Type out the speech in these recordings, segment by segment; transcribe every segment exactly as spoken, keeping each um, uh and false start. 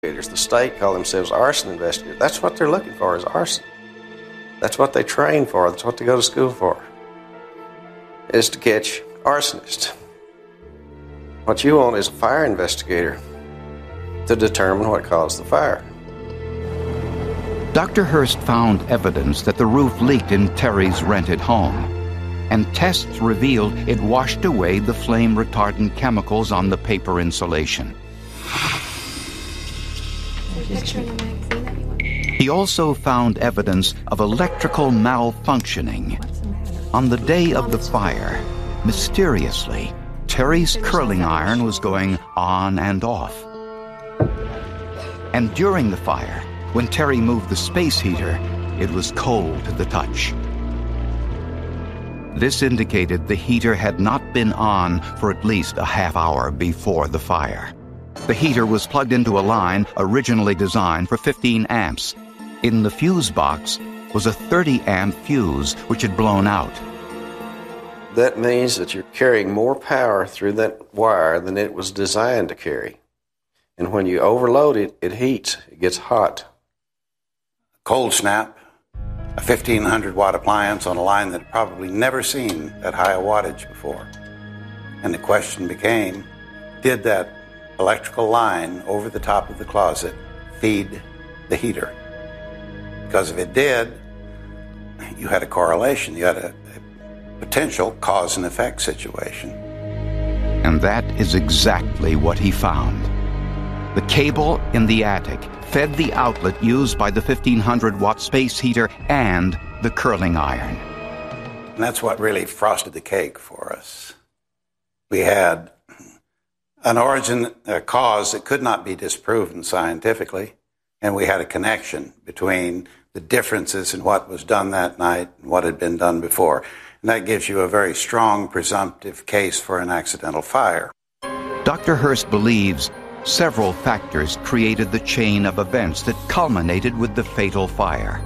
The state call themselves arson investigators. That's what they're looking for, is arson. That's what they train for. That's what they go to school for, is to catch arsonists. What you want is a fire investigator to determine what caused the fire. Doctor Hurst found evidence that the roof leaked in Terry's rented home, and tests revealed it washed away the flame-retardant chemicals on the paper insulation. He also found evidence of electrical malfunctioning. On the day of the fire, mysteriously, Terry's curling iron was going on and off. And during the fire, when Terry moved the space heater, it was cold to the touch. This indicated the heater had not been on for at least a half hour before the fire. The heater was plugged into a line originally designed for fifteen amps. In the fuse box was a thirty amp fuse which had blown out. That means that you're carrying more power through that wire than it was designed to carry. And when you overload it, it heats, it gets hot. Cold snap, a fifteen hundred watt appliance on a line that had probably never seen that high a wattage before. And the question became, did that electrical line over the top of the closet feed the heater? Because if it did, you had a correlation, you had a, a potential cause and effect situation. And that is exactly what he found. The cable in the attic fed the outlet used by the fifteen hundred watt space heater and the curling iron. And that's what really frosted the cake for us. We had an origin, a cause that could not be disproven scientifically, and we had a connection between the differences in what was done that night and what had been done before. And that gives you a very strong presumptive case for an accidental fire. Doctor Hurst believes several factors created the chain of events that culminated with the fatal fire.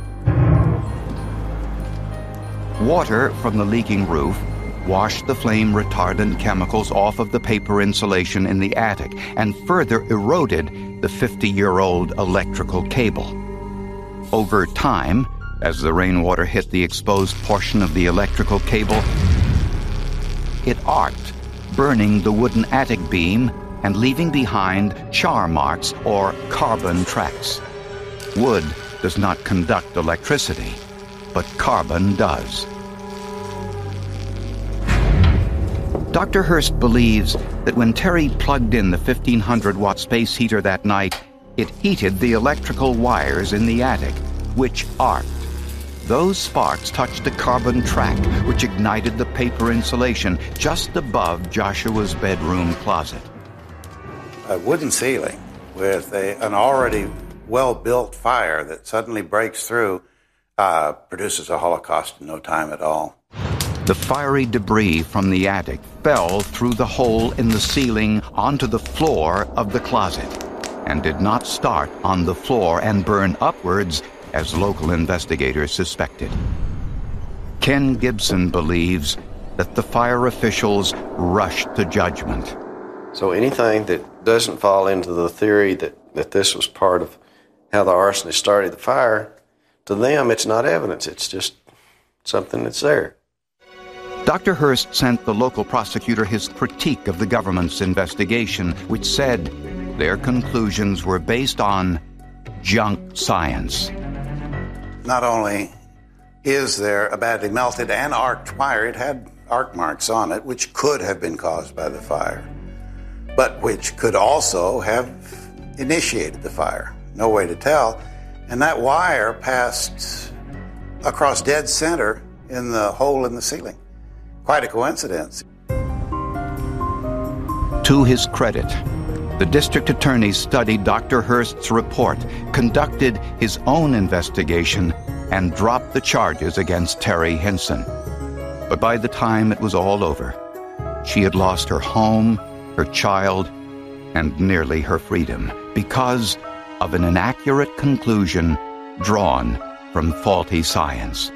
Water from the leaking roof washed the flame-retardant chemicals off of the paper insulation in the attic and further eroded the fifty-year-old electrical cable. Over time, as the rainwater hit the exposed portion of the electrical cable, it arced, burning the wooden attic beam and leaving behind char marks or carbon tracks. Wood does not conduct electricity, but carbon does. Doctor Hurst believes that when Terry plugged in the fifteen hundred watt space heater that night, it heated the electrical wires in the attic, which arced. Those sparks touched a carbon track, which ignited the paper insulation just above Joshua's bedroom closet. A wooden ceiling with a, an already well-built fire that suddenly breaks through uh, produces a holocaust in no time at all. The fiery debris from the attic fell through the hole in the ceiling onto the floor of the closet and did not start on the floor and burn upwards as local investigators suspected. Ken Gibson believes that the fire officials rushed to judgment. So anything that doesn't fall into the theory that, that this was part of how the arsonist started the fire, to them it's not evidence, it's just something that's there. Doctor Hurst sent the local prosecutor his critique of the government's investigation, which said their conclusions were based on junk science. Not only is there a badly melted and arced wire, it had arc marks on it, which could have been caused by the fire, but which could also have initiated the fire. No way to tell. And that wire passed across dead center in the hole in the ceiling. Quite a coincidence. To his credit, the district attorney studied Doctor Hurst's report, conducted his own investigation, and dropped the charges against Terry Hinson. But by the time it was all over, she had lost her home, her child, and nearly her freedom because of an inaccurate conclusion drawn from faulty science.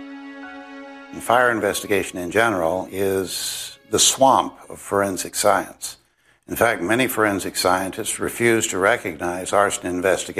Fire investigation in general is the swamp of forensic science. In fact, many forensic scientists refuse to recognize arson investigations